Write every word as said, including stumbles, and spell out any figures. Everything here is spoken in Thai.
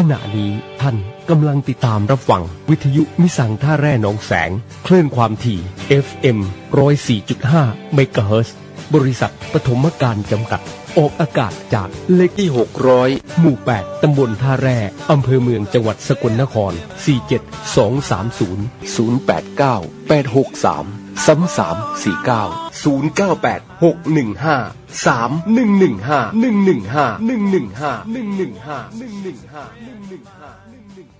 ขณะนี้ท่านกำลังติดตามรับฟังวิทยุมิสังท่าแร่หนองแสงคลื่นความถี่ เอฟ เอ็ม หนึ่งศูนย์สี่จุดห้า เมกะเฮิรตซ์บริษัทปฐมการจำกัดออกอากาศจากเลขที่หกร้อยหมู่แปดตำบลท่าแร่อำเภอเมืองจังหวัดสกลนครสี่ เจ็ด สอง สาม ศูนย์ ศูนย์ แปด เก้า แปด หก สาม สาม สาม สี่ เก้า ศูนย์ เก้า แปด หก หนึ่ง ห้า สาม หนึ่ง หนึ่ง ห้า หนึ่ง หนึ่ง ห้า หนึ่ง หนึ่ง ห้า หนึ่ง หนึ่ง ห้า หนึ่ง หนึ่ง ห้า หนึ่ง หนึ่ง ห้า